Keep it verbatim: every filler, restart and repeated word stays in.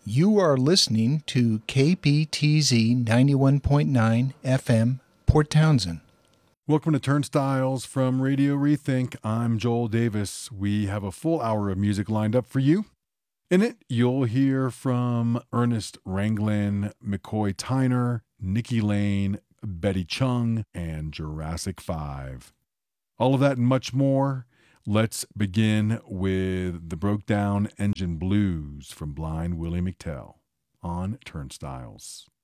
You are listening to K P T Z ninety-one point nine F M, Port Townsend. Welcome to Turnstiles from Radio Rethink. I'm Joel Davis. We have a full hour of music lined up for you. In it, you'll hear from Ernest Ranglin, McCoy Tyner, Nikki Lane, Betty Chung, and Jurassic five. All of that and much more. Let's begin with the Broke Down Engine Blues from Blind Willie McTell on Turnstiles.